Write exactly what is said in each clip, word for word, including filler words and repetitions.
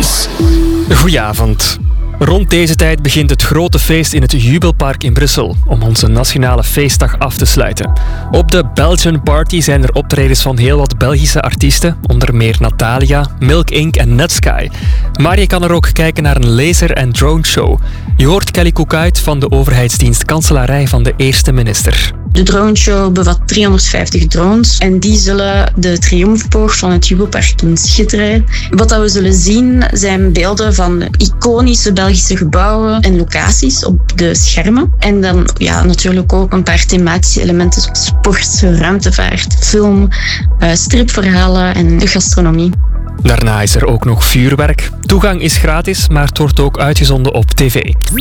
Nieuws. Goedenavond. Rond deze tijd begint het grote feest in het Jubelpark in Brussel om onze nationale feestdag af te sluiten. Op de Belgian Party zijn er optredens van heel wat Belgische artiesten, onder meer Natalia, Milk Inc en Netsky. Maar je kan er ook kijken naar een laser- en drone show. Je hoort Kelly Koekhuit van de overheidsdienst Kanselarij van de eerste minister. De droneshow bevat driehonderdvijftig drones en die zullen de triomfboog van het Jubelpark doen schitteren. Wat dat we zullen zien zijn beelden van iconische Belgische gebouwen en locaties op de schermen. En dan ja, natuurlijk ook een paar thematische elementen zoals sport, ruimtevaart, film, stripverhalen en gastronomie. Daarna is er ook nog vuurwerk. Toegang is gratis, maar het wordt ook uitgezonden op tv.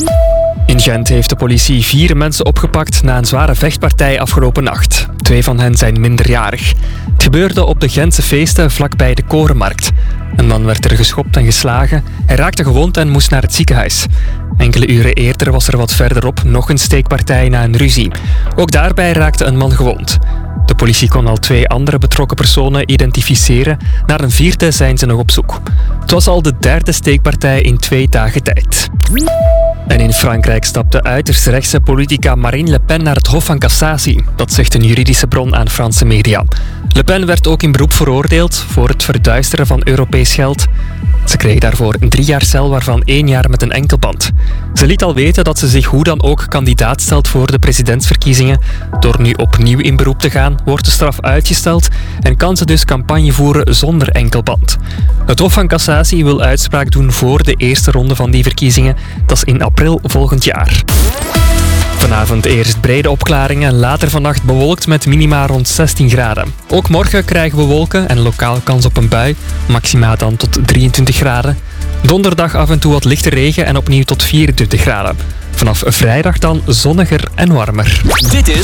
In Gent heeft de politie vier mensen opgepakt na een zware vechtpartij afgelopen nacht. Twee van hen zijn minderjarig. Het gebeurde op de Gentse feesten vlakbij de Korenmarkt. Een man werd er geschopt en geslagen. Hij raakte gewond en moest naar het ziekenhuis. Enkele uren eerder was er wat verderop nog een steekpartij na een ruzie. Ook daarbij raakte een man gewond. De politie kon al twee andere betrokken personen identificeren. Naar een vierde zijn ze nog op zoek. Het was al de derde steekpartij in twee dagen tijd. En in Frankrijk stapte uiterst rechtse politica Marine Le Pen naar het Hof van Cassatie. Dat zegt een juridische bron aan Franse media. Le Pen werd ook in beroep veroordeeld voor het verduisteren van Europees geld. Ze kreeg daarvoor drie jaar cel, waarvan één jaar met een enkelband. Ze liet al weten dat ze zich hoe dan ook kandidaat stelt voor de presidentsverkiezingen. Door nu opnieuw in beroep te gaan, wordt de straf uitgesteld en kan ze dus campagne voeren zonder enkelband. Het Hof van Cassatie wil uitspraak doen voor de eerste ronde van die verkiezingen. Dat is in april volgend jaar. Vanavond eerst brede opklaringen, later vannacht bewolkt met minima rond zestien graden. Ook morgen krijgen we wolken en lokaal kans op een bui, maxima dan tot drieëntwintig graden. Donderdag af en toe wat lichte regen en opnieuw tot vierentwintig graden. Vanaf vrijdag dan zonniger en warmer. Dit is